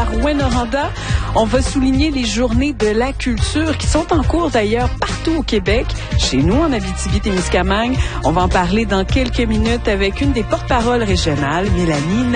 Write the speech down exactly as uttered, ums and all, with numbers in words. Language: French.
Rouyn-Noranda. On va souligner les journées de la culture qui sont en cours d'ailleurs partout au Québec. Chez nous, en Abitibi-Témiscamingue, on va en parler dans quelques minutes avec une des porte-paroles régionales, Mélanie